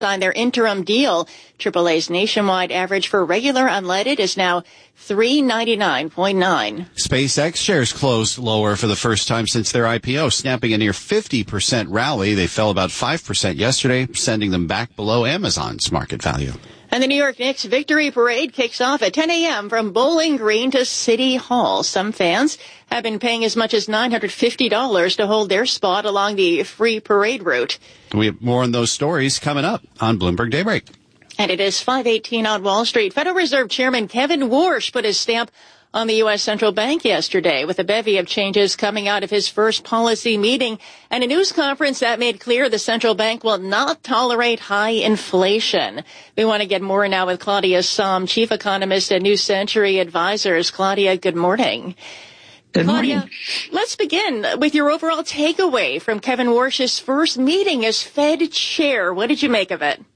on their interim deal. AAA's nationwide average for regular unleaded is now $3.99.9. SpaceX shares closed lower for the first time since their IPO, snapping a near 50% rally. They fell about 5% yesterday, sending them back below Amazon's market value. And the New York Knicks Victory Parade kicks off at 10 a.m. from Bowling Green to City Hall. Some fans have been paying as much as $950 to hold their spot along the free parade route. We have more on those stories coming up on Bloomberg Daybreak. And it is 5:18 on Wall Street. Federal Reserve Chairman Kevin Warsh put his stamp on the U.S. Central Bank yesterday with a bevy of changes coming out of his first policy meeting and a news conference that made clear the central bank will not tolerate high inflation. We want to get more now with Claudia Sahm, chief economist at New Century Advisors. Claudia, good morning. Good morning. Claudia, let's begin with your overall takeaway from Kevin Warsh's first meeting as Fed chair. What did you make of it?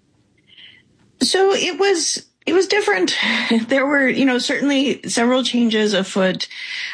So it was different. There were, certainly several changes afoot.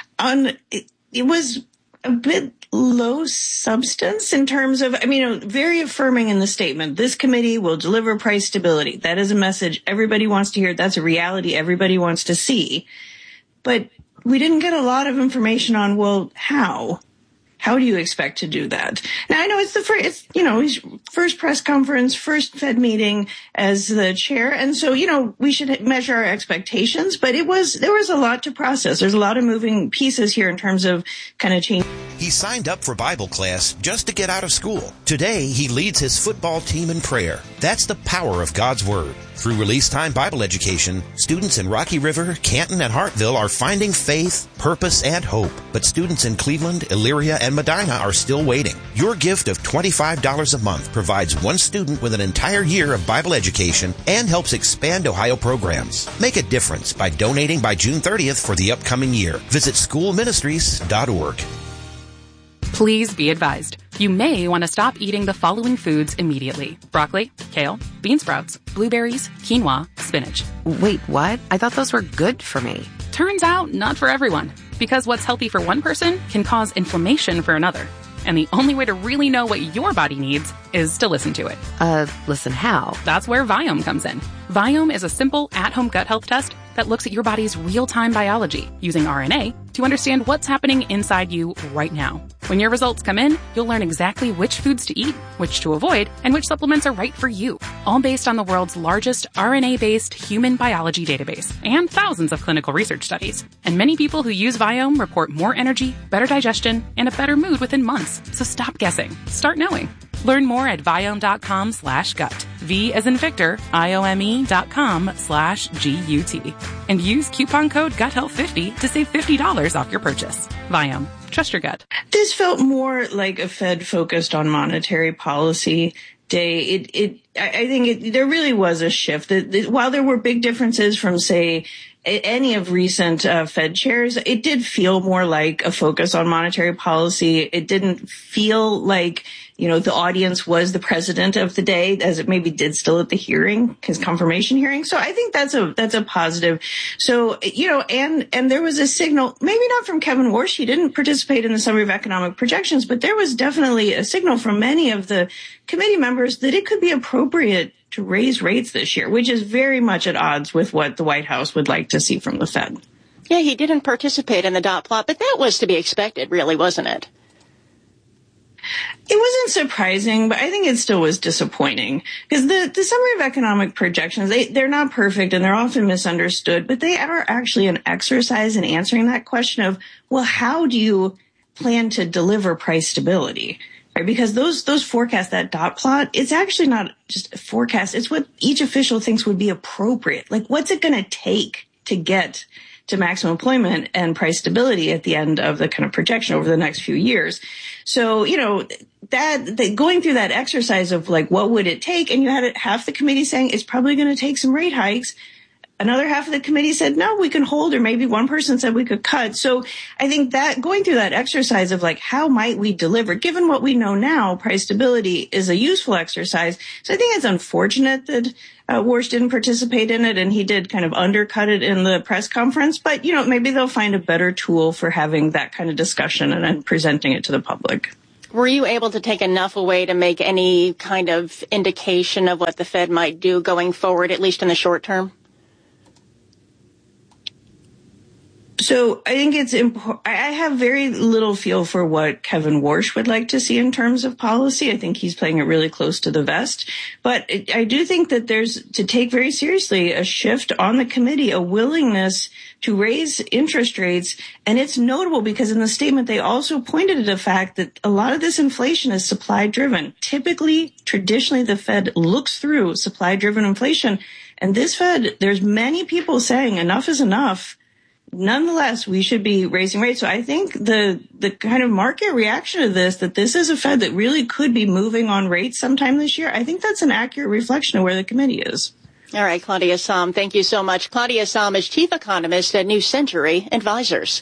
It was a bit low substance in terms of, very affirming in the statement. This committee will deliver price stability. That is a message everybody wants to hear. That's a reality everybody wants to see. But we didn't get a lot of information on, well, how? How do you expect to do that? Now, I know it's his first press conference, first Fed meeting as the chair. And so, we should measure our expectations, but there was a lot to process. There's a lot of moving pieces here in terms of kind of change. He signed up for Bible class just to get out of school. Today, he leads his football team in prayer. That's the power of God's Word. Through Release Time Bible Education, students in Rocky River, Canton, and Hartville are finding faith, purpose, and hope. But students in Cleveland, Elyria, and Medina are still waiting. Your gift of $25 a month provides one student with an entire year of Bible education and helps expand Ohio programs. Make a difference by donating by June 30th for the upcoming year. Visit schoolministries.org. Please be advised. You may want to stop eating the following foods immediately. Broccoli, kale, bean sprouts, blueberries, quinoa, spinach. Wait, what? I thought those were good for me. Turns out, not for everyone. Because what's healthy for one person can cause inflammation for another. And the only way to really know what your body needs is to listen to it. Listen how? That's where Viome comes in. Viome is a simple at-home gut health test that looks at your body's real-time biology using RNA to understand what's happening inside you right now. When your results come in, you'll learn exactly which foods to eat, which to avoid, and which supplements are right for you. All based on the world's largest RNA-based human biology database and thousands of clinical research studies. And many people who use Viome report more energy, better digestion, and a better mood within months. So stop guessing. Start knowing. Learn more at Viome.com/gut. V as in Victor, IOME.com/GUT. And use coupon code GUTHEALTH50 to save $50 off your purchase. Viome. Trust your gut. This felt more like a Fed focused on monetary policy day. I think there really was a shift. While there were big differences from, say, any of recent Fed chairs, it did feel more like a focus on monetary policy. It didn't feel like, the audience was the president of the day, as it maybe did still at the hearing, his confirmation hearing. So I think that's a positive. So, and there was a signal, maybe not from Kevin Warsh. He didn't participate in the summary of economic projections, but there was definitely a signal from many of the committee members that it could be appropriate to raise rates this year, which is very much at odds with what the White House would like to see from the Fed. Yeah, he didn't participate in the dot plot, but that was to be expected, really, wasn't it? It wasn't surprising, but I think it still was disappointing because the summary of economic projections, they're not perfect and they're often misunderstood, but they are actually an exercise in answering that question of, well, how do you plan to deliver price stability? Right? Because those forecasts, that dot plot, it's actually not just a forecast. It's what each official thinks would be appropriate. Like, what's it going to take to get to maximum employment and price stability at the end of the kind of projection over the next few years? So, going through that exercise of like, what would it take? And you had half the committee saying it's probably going to take some rate hikes. Another half of the committee said, no, we can hold, or maybe one person said we could cut. So I think that going through that exercise of like, how might we deliver, given what we know now, price stability is a useful exercise. So I think it's unfortunate that Warsh didn't participate in it and he did kind of undercut it in the press conference. But, maybe they'll find a better tool for having that kind of discussion and then presenting it to the public. Were you able to take enough away to make any kind of indication of what the Fed might do going forward, at least in the short term? So I think it's important. I have very little feel for what Kevin Warsh would like to see in terms of policy. I think he's playing it really close to the vest. But I do think that there's to take very seriously a shift on the committee, a willingness to raise interest rates. And it's notable because in the statement, they also pointed to the fact that a lot of this inflation is supply driven. Traditionally, the Fed looks through supply driven inflation. And this Fed, there's many people saying enough is enough. Nonetheless, we should be raising rates. So I think the kind of market reaction to this, that this is a Fed that really could be moving on rates sometime this year, I think that's an accurate reflection of where the committee is. All right, Claudia Sahm, thank you so much. Claudia Sahm is chief economist at New Century Advisors.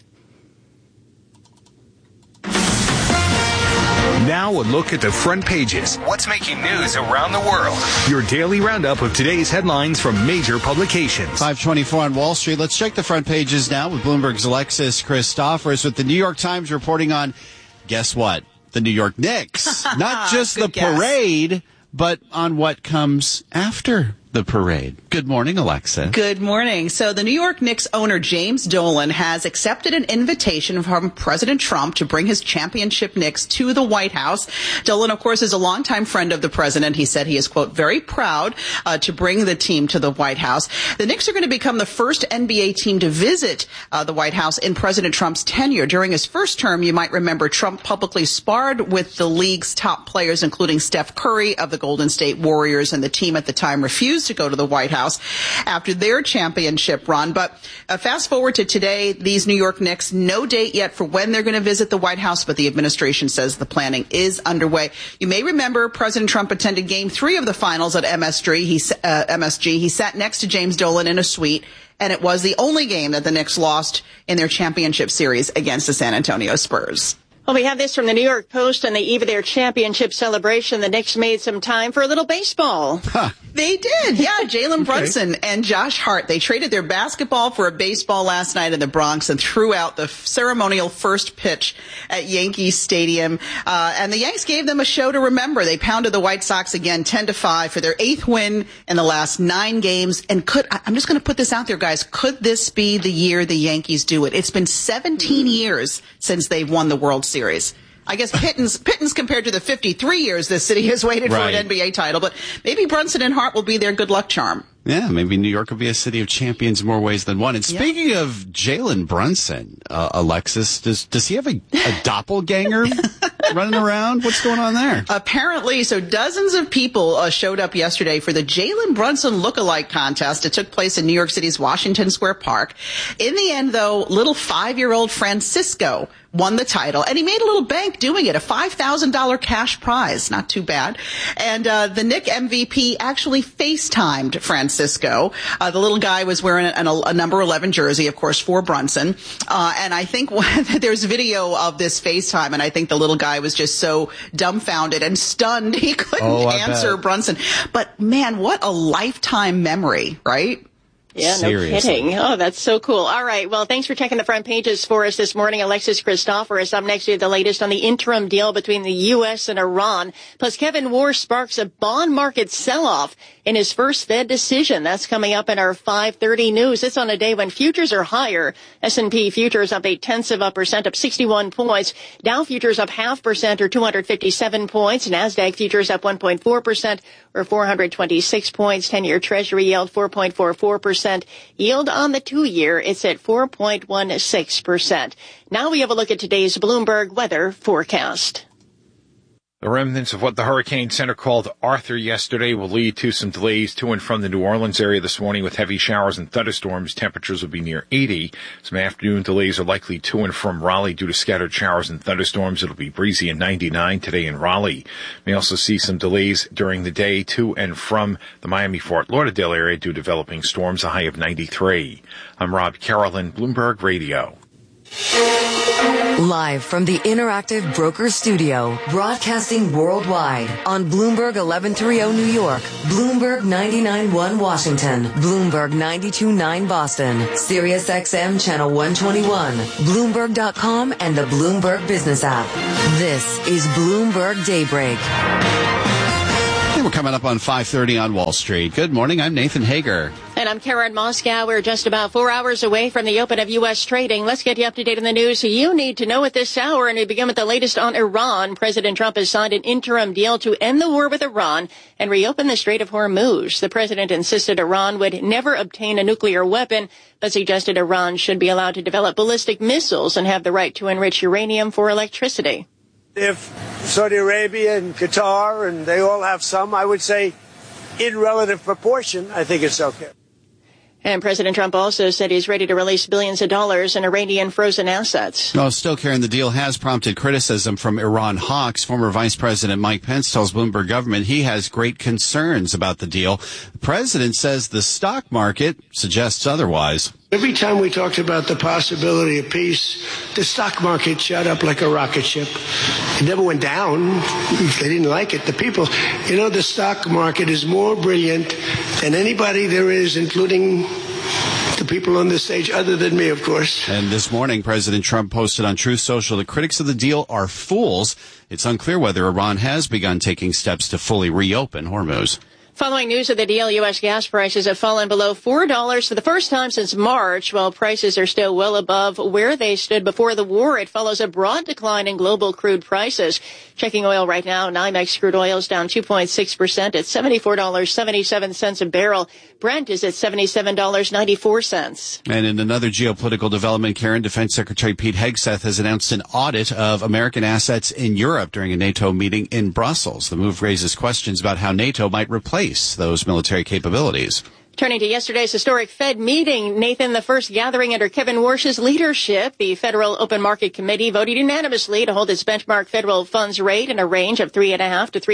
Now a look at the front pages. What's making news around the world? Your daily roundup of today's headlines from major publications. 524 on Wall Street. Let's check the front pages now with Bloomberg's Alexis Christoforous with the New York Times reporting on, guess what? The New York Knicks. Not just the parade, but on what comes after the parade. Good morning, Alexa. Good morning. So the New York Knicks owner James Dolan has accepted an invitation from President Trump to bring his championship Knicks to the White House. Dolan, of course, is a longtime friend of the president. He said he is, quote, very proud to bring the team to the White House. The Knicks are going to become the first NBA team to visit the White House in President Trump's tenure. During his first term, you might remember Trump publicly sparred with the league's top players, including Steph Curry of the Golden State Warriors, and the team at the time refused to go to the White House after their championship run. But fast forward to today, these New York Knicks, no date yet for when they're going to visit the White House, but the administration says the planning is underway. You may remember President Trump attended Game 3 of the finals at MSG. He sat next to James Dolan in a suite, and it was the only game that the Knicks lost in their championship series against the San Antonio Spurs. Well, we have this from the New York Post. On the eve of their championship celebration, the Knicks made some time for a little baseball. Huh. They did, yeah. Jalen Brunson and Josh Hart, they traded their basketball for a baseball last night in the Bronx and threw out the ceremonial first pitch at Yankee Stadium. And the Yanks gave them a show to remember. They pounded the White Sox again 10-5 for their 8th win in the last 9 games. And I'm just going to put this out there, guys. Could this be the year the Yankees do it? It's been 17 years since they've won the World Series. I guess pittance compared to the 53 years this city has waited for an NBA title, but maybe Brunson and Hart will be their good luck charm. Yeah, maybe New York will be a city of champions in more ways than one. And speaking of Jalen Brunson, Alexis, does he have a doppelganger running around? What's going on there? Apparently, so dozens of people showed up yesterday for the Jalen Brunson lookalike contest. It took place in New York City's Washington Square Park. In the end, though, little 5-year-old Francisco won the title, and he made a little bank doing it, a $5,000 cash prize. Not too bad. And the Knick MVP actually FaceTimed Francisco. The little guy was wearing a number 11 jersey, of course, for Brunson. And I think there's video of this FaceTime, and I think the little guy was just so dumbfounded and stunned he couldn't answer Brunson. But, man, what a lifetime memory, right? Yeah, Seriously. No kidding. Oh, that's so cool. All right. Well, thanks for checking the front pages for us this morning. Alexis Christoforous. Up next, we have the latest on the interim deal between the U.S. and Iran. Plus, Kevin Warsh sparks a bond market sell-off in his first Fed decision. That's coming up in our 5:30 news. It's on a day when futures are higher. S&P futures up 0.8%, up 61 points. Dow futures up 0.5% or 257 points. NASDAQ futures up 1.4% or 426 points. 10-year Treasury yield 4.44%. Yield on the 2-year, it's at 4.16%. Now we have a look at today's Bloomberg weather forecast. The remnants of what the Hurricane Center called Arthur yesterday will lead to some delays to and from the New Orleans area this morning with heavy showers and thunderstorms. Temperatures will be near 80. Some afternoon delays are likely to and from Raleigh due to scattered showers and thunderstorms. It'll be breezy and 99 today in Raleigh. May also see some delays during the day to and from the Miami-Fort Lauderdale area due to developing storms, a high of 93. I'm Rob Carolyn, Bloomberg Radio. Live from the Interactive Broker Studio, broadcasting worldwide on Bloomberg 1130 New York, Bloomberg 99.1 Washington, Bloomberg 92.9 Boston, Sirius XM Channel 121, Bloomberg.com, and the Bloomberg Business app. This is Bloomberg Daybreak. We're coming up on 5:30 on Wall Street. Good morning. I'm Nathan Hager. And I'm Karen Moscow. We're just about 4 hours away from the open of U.S. trading. Let's get you up to date on the news you need to know at this hour. And we begin with the latest on Iran. President Trump has signed an interim deal to end the war with Iran and reopen the Strait of Hormuz. The president insisted Iran would never obtain a nuclear weapon, but suggested Iran should be allowed to develop ballistic missiles and have the right to enrich uranium for electricity. If Saudi Arabia and Qatar, and they all have some, I would say in relative proportion, I think it's okay. And President Trump also said he's ready to release billions of dollars in Iranian frozen assets. Well, still, Karen, the deal has prompted criticism from Iran hawks. Former Vice President Mike Pence tells Bloomberg Government he has great concerns about the deal. The president says the stock market suggests otherwise. Every time we talked about the possibility of peace, the stock market shot up like a rocket ship. It never went down. They didn't like it. The people, the stock market is more brilliant than anybody there is, including the people on this stage, other than me, of course. And this morning, President Trump posted on Truth Social that critics of the deal are fools. It's unclear whether Iran has begun taking steps to fully reopen Hormuz. Following news of the deal, U.S. gas prices have fallen below $4 for the first time since March. While prices are still well above where they stood before the war, it follows a broad decline in global crude prices. Checking oil right now, NYMEX crude oil is down 2.6% at $74.77 a barrel. Brent is at $77.94. And in another geopolitical development, Karen, Defense Secretary Pete Hegseth has announced an audit of American assets in Europe during a NATO meeting in Brussels. The move raises questions about how NATO might replace those military capabilities. Turning to yesterday's historic Fed meeting, Nathan, the first gathering under Kevin Warsh's leadership, the Federal Open Market Committee voted unanimously to hold its benchmark federal funds rate in a range of 3.5% to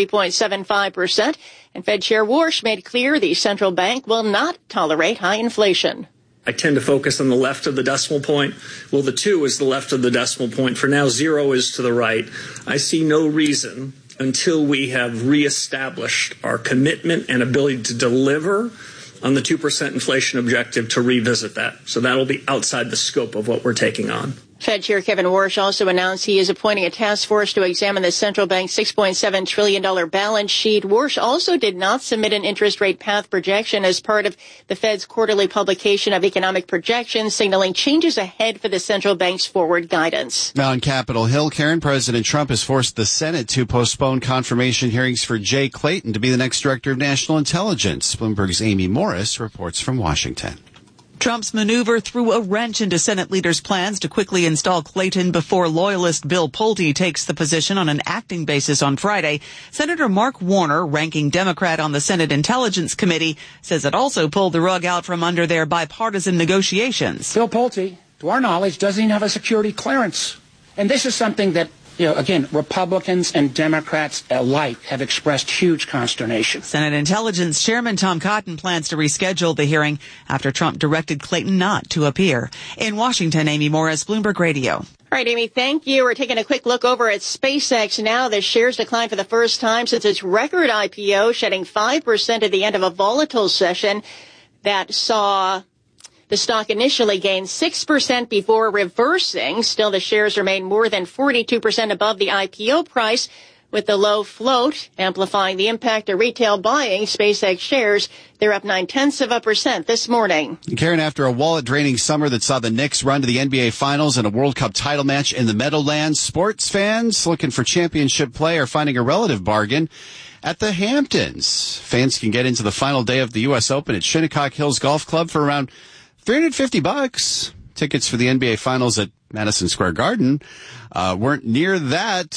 3.75%. And Fed Chair Warsh made clear the central bank will not tolerate high inflation. I tend to focus on the left of the decimal point. Well, the 2 is the left of the decimal point. For now, 0 is to the right. I see no reason until we have reestablished our commitment and ability to deliver on the 2% inflation objective to revisit that. So that'll be outside the scope of what we're taking on. Fed Chair Kevin Warsh also announced he is appointing a task force to examine the central bank's $6.7 trillion balance sheet. Warsh also did not submit an interest rate path projection as part of the Fed's quarterly publication of economic projections, signaling changes ahead for the central bank's forward guidance. Now on Capitol Hill, Karen, President Trump has forced the Senate to postpone confirmation hearings for Jay Clayton to be the next director of national intelligence. Bloomberg's Amy Morris reports from Washington. Trump's maneuver threw a wrench into Senate leaders' plans to quickly install Clayton before loyalist Bill Pulte takes the position on an acting basis on Friday. Senator Mark Warner, ranking Democrat on the Senate Intelligence Committee, says it also pulled the rug out from under their bipartisan negotiations. Bill Pulte, to our knowledge, doesn't even have a security clearance. And this is something that, again, Republicans and Democrats alike have expressed huge consternation. Senate Intelligence Chairman Tom Cotton plans to reschedule the hearing after Trump directed Clayton not to appear. In Washington, Amy Morris, Bloomberg Radio. All right, Amy, thank you. We're taking a quick look over at SpaceX now. The shares declined for the first time since its record IPO, shedding 5% at the end of a volatile session that saw the stock initially gained 6% before reversing. Still, the shares remain more than 42% above the IPO price, with the low float amplifying the impact of retail buying. SpaceX shares, they're up 0.9% this morning. Karen, after a wallet-draining summer that saw the Knicks run to the NBA Finals and a World Cup title match in the Meadowlands, sports fans looking for championship play are finding a relative bargain at the Hamptons. Fans can get into the final day of the U.S. Open at Shinnecock Hills Golf Club for around $350. Tickets for the NBA Finals at Madison Square Garden weren't near that.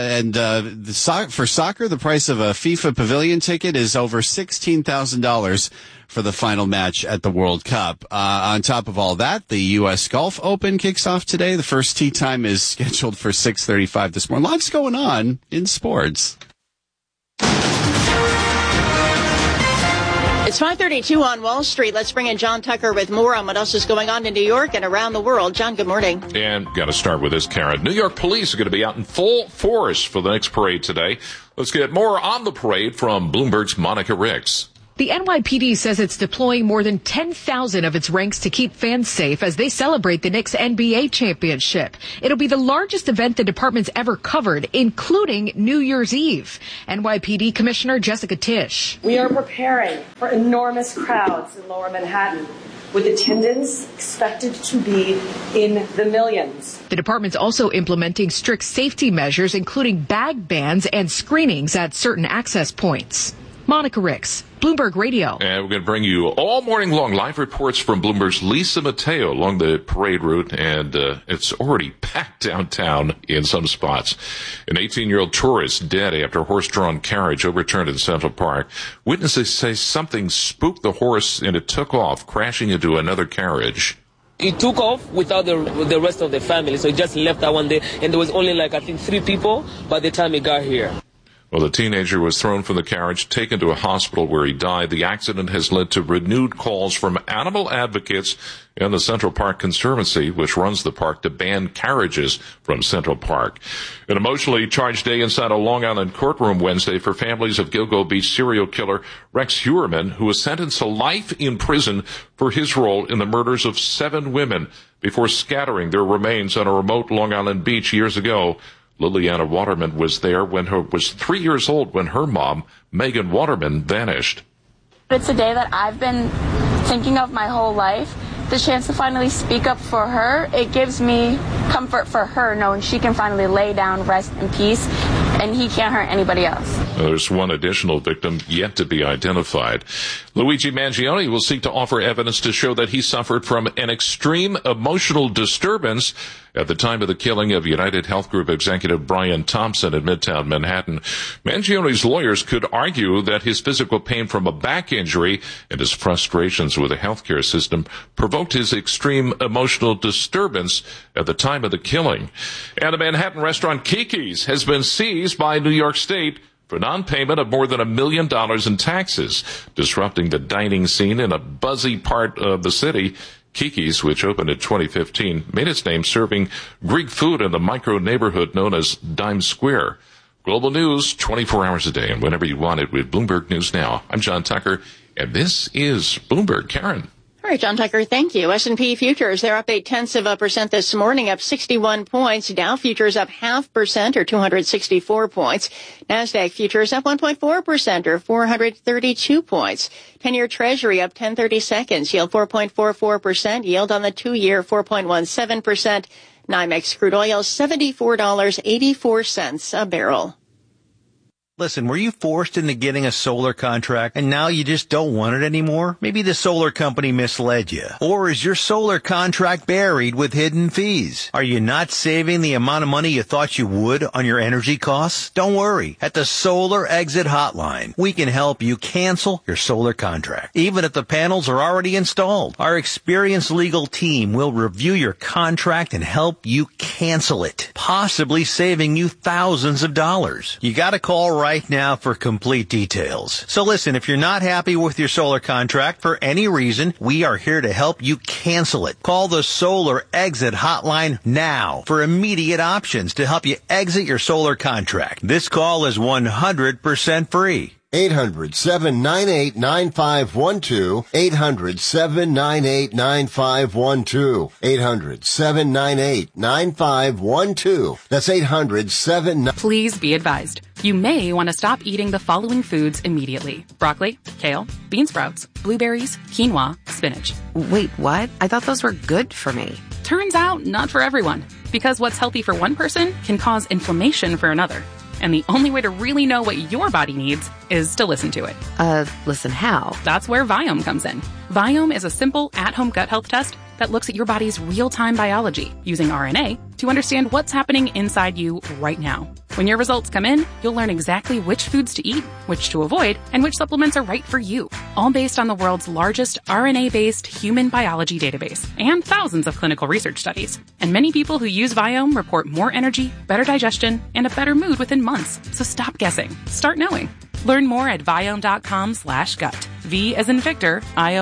For soccer, the price of a FIFA Pavilion ticket is over $16,000 for the final match at the World Cup. On top of all that, the U.S. Golf Open kicks off today. The first tee time is scheduled for 6:35 this morning. Lots going on in sports. It's 5:32 on Wall Street. Let's bring in John Tucker with more on what else is going on in New York and around the world. John, good morning. And got to start with this, Karen. New York police are going to be out in full force for the next parade today. Let's get more on the parade from Bloomberg's Monica Ricks. The NYPD says it's deploying more than 10,000 of its ranks to keep fans safe as they celebrate the Knicks NBA championship. It'll be the largest event the department's ever covered, including New Year's Eve. NYPD Commissioner Jessica Tisch. We are preparing for enormous crowds in Lower Manhattan, with attendance expected to be in the millions. The department's also implementing strict safety measures, including bag bans and screenings at certain access points. Monica Ricks, Bloomberg Radio. And we're going to bring you all morning long live reports from Bloomberg's Lisa Mateo along the parade route, and it's already packed downtown in some spots. An 18-year-old tourist dead after a horse-drawn carriage overturned in Central Park. Witnesses say something spooked the horse and it took off, crashing into another carriage. It took off without the rest of the family, so it just left that one day, and there was only I think 3 people by the time it got here. Well, the teenager was thrown from the carriage, taken to a hospital where he died. The accident has led to renewed calls from animal advocates and the Central Park Conservancy, which runs the park, to ban carriages from Central Park. An emotionally charged day inside a Long Island courtroom Wednesday for families of Gilgo Beach serial killer Rex Heuermann, who was sentenced to life in prison for his role in the murders of 7 women before scattering their remains on a remote Long Island beach years ago. Liliana Waterman was there was 3 years old when her mom, Megan Waterman, vanished. It's a day that I've been thinking of my whole life. The chance to finally speak up for her, it gives me comfort for her knowing she can finally lay down, rest in peace, and he can't hurt anybody else. There's one additional victim yet to be identified. Luigi Mangione will seek to offer evidence to show that he suffered from an extreme emotional disturbance at the time of the killing of United Health Group executive Brian Thompson in Midtown Manhattan. Mangione's lawyers could argue that his physical pain from a back injury and his frustrations with the healthcare system provoked his extreme emotional disturbance at the time of the killing. And the Manhattan restaurant Kiki's has been seized by New York State for non-payment of more than $1 million in taxes, disrupting the dining scene in a buzzy part of the city. Kiki's, which opened in 2015, made its name serving Greek food in the micro neighborhood known as Dime Square. Global news, 24 hours a day and whenever you want it with Bloomberg News Now. I'm John Tucker, and this is Bloomberg. Karen. All right, John Tucker, thank you. S&P futures, they're up 0.8% this morning, up 61 points. Dow futures up 0.5% or 264 points. NASDAQ futures up 1.4% or 432 points. 10-year Treasury up 10/30 seconds, yield 4.44%, yield on the 2-year 4.17%. NYMEX crude oil $74.84 a barrel. Listen, were you forced into getting a solar contract and now you just don't want it anymore? Maybe the solar company misled you. Or is your solar contract buried with hidden fees? Are you not saving the amount of money you thought you would on your energy costs? Don't worry. At the Solar Exit Hotline, we can help you cancel your solar contract, even if the panels are already installed. Our experienced legal team will review your contract and help you cancel it, possibly saving you thousands of dollars. You gotta call right now for complete details. So listen, if you're not happy with your solar contract for any reason, we are here to help you cancel it. Call the Solar Exit Hotline now for immediate options to help you exit your solar contract. This call is 100% free. 800-798-9512. 800-798-9512. 800-798-9512. That's 800-798. Please be advised. You may want to stop eating the following foods immediately. Broccoli, kale, bean sprouts, blueberries, quinoa, spinach. Wait, what? I thought those were good for me. Turns out, not for everyone. Because what's healthy for one person can cause inflammation for another. And the only way to really know what your body needs is to listen to it. Listen how? That's where Viome comes in. Viome is a simple at-home gut health test that looks at your body's real-time biology using RNA to understand what's happening inside you right now. When your results come in, you'll learn exactly which foods to eat, which to avoid, and which supplements are right for you. All based on the world's largest RNA-based human biology database and thousands of clinical research studies. And many people who use Viome report more energy, better digestion, and a better mood within months. So stop guessing. Start knowing. Learn more at Viome.com/gut. V as in Victor,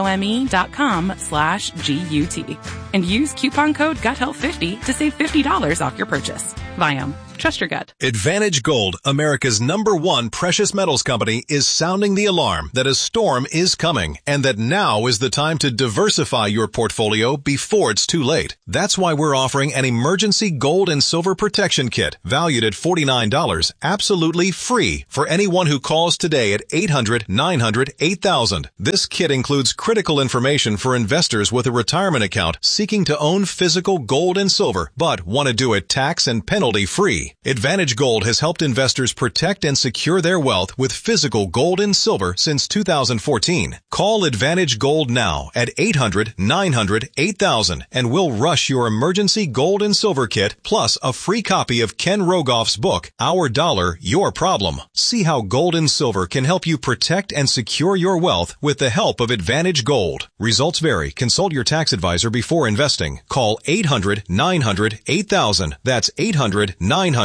IOME.com/GUT. And use coupon code GUTHEALTH50 to save $50 off your purchase. Viome. Trust your gut. Advantage Gold, America's #1 precious metals company, is sounding the alarm that a storm is coming and that now is the time to diversify your portfolio before it's too late. That's why we're offering an emergency gold and silver protection kit valued at $49, absolutely free for anyone who calls today at 800-900-8000. This kit includes critical information for investors with a retirement account seeking to own physical gold and silver, but want to do it tax and penalty free. Advantage Gold has helped investors protect and secure their wealth with physical gold and silver since 2014. Call Advantage Gold now at 800-900-8000 and we'll rush your emergency gold and silver kit plus a free copy of Ken Rogoff's book, Our Dollar, Your Problem. See how gold and silver can help you protect and secure your wealth with the help of Advantage Gold. Results vary. Consult your tax advisor before investing. Call 800-900-8000. That's 800-900-8000.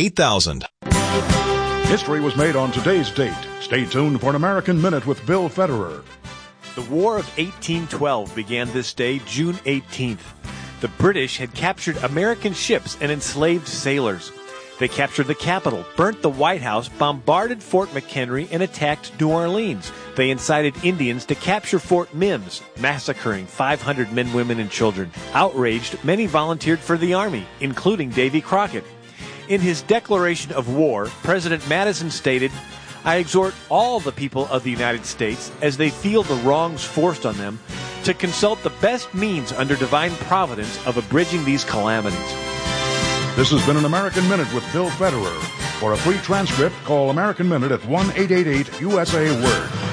History was made on today's date. Stay tuned for an American Minute with Bill Federer. The War of 1812 began this day, June 18th. The British had captured American ships and enslaved sailors. They captured the capital, burnt the White House, bombarded Fort McHenry, and attacked New Orleans. They incited Indians to capture Fort Mims, massacring 500 men, women, and children. Outraged, many volunteered for the army, including Davy Crockett. In his declaration of war, President Madison stated, "I exhort all the people of the United States, as they feel the wrongs forced on them, to consult the best means under divine providence of abridging these calamities." This has been an American Minute with Bill Federer. For a free transcript, call American Minute at 1-888-USA-WORD.